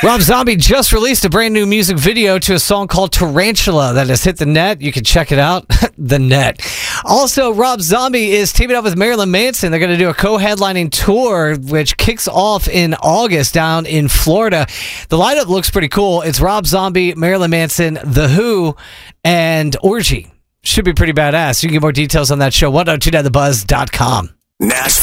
Rob Zombie just released a brand new music video to a song called Tarantula that has hit the net. You can check it out. The net. Also, Rob Zombie is teaming up with Marilyn Manson. They're going to do a co-headlining tour, which kicks off in August down in Florida. The lineup looks pretty cool. It's Rob Zombie, Marilyn Manson, The Who, and Orgy. Should be pretty badass. You can get more details on that show. 1029thebuzz.com. Nashville.